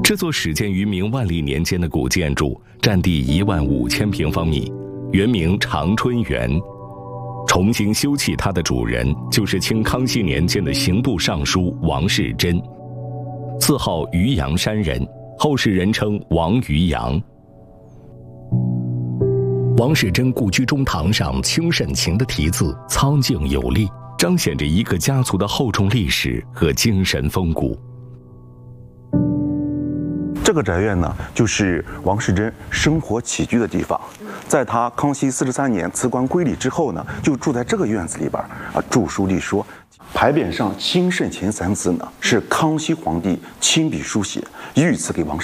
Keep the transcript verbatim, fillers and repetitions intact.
这座始建于明万历年间的古建筑，占地一万五千平方米，原名长春园。重新修葺它的主人就是清康熙年间的刑部尚书王士祯，自号渔阳山人，后世人称王渔阳。王士祯故居中堂上清慎晴的题字苍劲有力，彰显着一个家族的厚重历史和精神风骨。 这个宅院呢，就是王士祯生活起居的地方。在他康熙四十三年辞官归里之后呢，就住在这个院子里边啊，著书立说。牌匾上“清慎晴”三字呢，是康熙皇帝亲笔书写，御赐给王士